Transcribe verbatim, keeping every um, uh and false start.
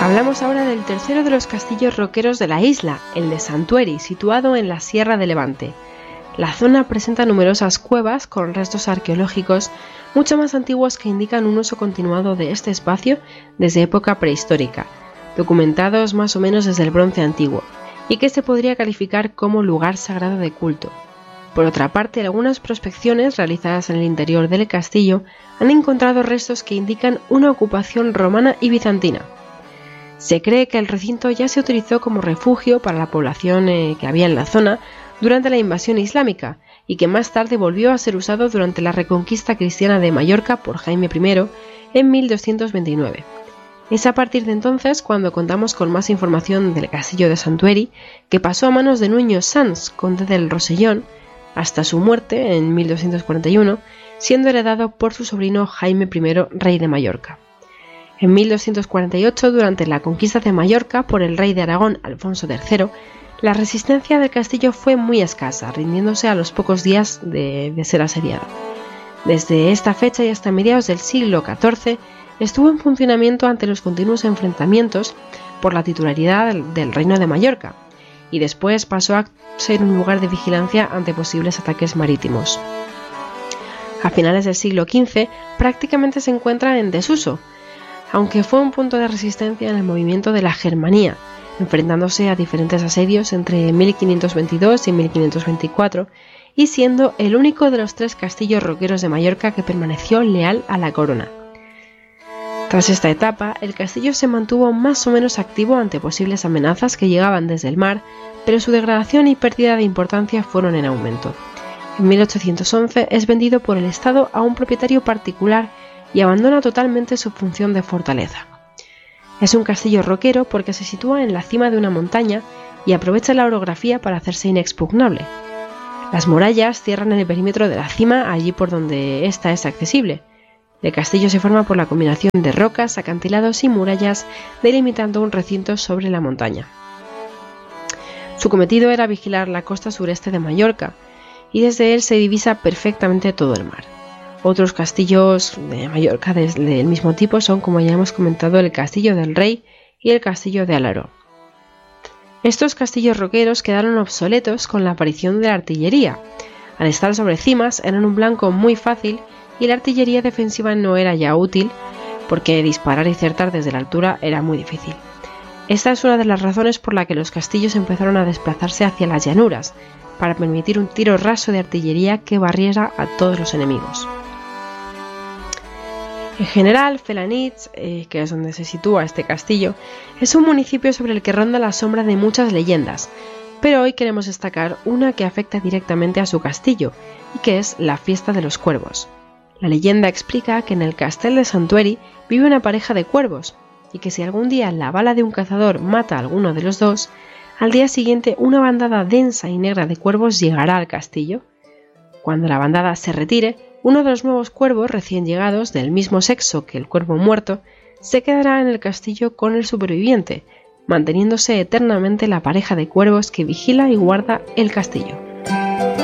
Hablamos ahora del tercero de los castillos roqueros de la isla, el de Santueri, situado en la Sierra de Levante. La zona presenta numerosas cuevas con restos arqueológicos mucho más antiguos que indican un uso continuado de este espacio desde época prehistórica, documentados más o menos desde el Bronce Antiguo, y que se podría calificar como lugar sagrado de culto. Por otra parte, algunas prospecciones realizadas en el interior del castillo han encontrado restos que indican una ocupación romana y bizantina. Se cree que el recinto ya se utilizó como refugio para la población eh, que había en la zona durante la invasión islámica y que más tarde volvió a ser usado durante la reconquista cristiana de Mallorca por Jaime primero en mil doscientos veintinueve. Es a partir de entonces cuando contamos con más información del castillo de Santueri, que pasó a manos de Nuño Sans, conde del Rosellón, hasta su muerte en mil doscientos cuarenta y uno, siendo heredado por su sobrino Jaime primero, rey de Mallorca. En mil doscientos cuarenta y ocho, durante la conquista de Mallorca por el rey de Aragón, Alfonso tercero, la resistencia del castillo fue muy escasa, rindiéndose a los pocos días de, de ser asediado. Desde esta fecha y hasta mediados del siglo catorce, estuvo en funcionamiento ante los continuos enfrentamientos por la titularidad del, del Reino de Mallorca, y después pasó a ser un lugar de vigilancia ante posibles ataques marítimos. A finales del siglo quince, prácticamente se encuentra en desuso, aunque fue un punto de resistencia en el movimiento de la Germanía, enfrentándose a diferentes asedios entre mil quinientos veintidós y mil quinientos veinticuatro, y siendo el único de los tres castillos roqueros de Mallorca que permaneció leal a la corona. Tras esta etapa, el castillo se mantuvo más o menos activo ante posibles amenazas que llegaban desde el mar, pero su degradación y pérdida de importancia fueron en aumento. En mil ochocientos once es vendido por el Estado a un propietario particular y abandona totalmente su función de fortaleza. Es un castillo roquero porque se sitúa en la cima de una montaña y aprovecha la orografía para hacerse inexpugnable. Las murallas cierran el perímetro de la cima allí por donde ésta es accesible. El castillo se forma por la combinación de rocas, acantilados y murallas, delimitando un recinto sobre la montaña. Su cometido era vigilar la costa sureste de Mallorca, y desde él se divisa perfectamente todo el mar. Otros castillos de Mallorca del mismo tipo son, como ya hemos comentado, el Castillo del Rey y el Castillo de Alaró. Estos castillos roqueros quedaron obsoletos con la aparición de la artillería. Al estar sobre cimas eran un blanco muy fácil y la artillería defensiva no era ya útil porque disparar y acertar desde la altura era muy difícil. Esta es una de las razones por la que los castillos empezaron a desplazarse hacia las llanuras, para permitir un tiro raso de artillería que barriera a todos los enemigos. En general, Felanitx, eh, que es donde se sitúa este castillo, es un municipio sobre el que ronda la sombra de muchas leyendas, pero hoy queremos destacar una que afecta directamente a su castillo, y que es la fiesta de los cuervos. La leyenda explica que en el Castell de Santueri vive una pareja de cuervos, y que si algún día la bala de un cazador mata a alguno de los dos, al día siguiente una bandada densa y negra de cuervos llegará al castillo. Cuando la bandada se retire, uno de los nuevos cuervos recién llegados del mismo sexo que el cuervo muerto se quedará en el castillo con el superviviente, manteniéndose eternamente la pareja de cuervos que vigila y guarda el castillo.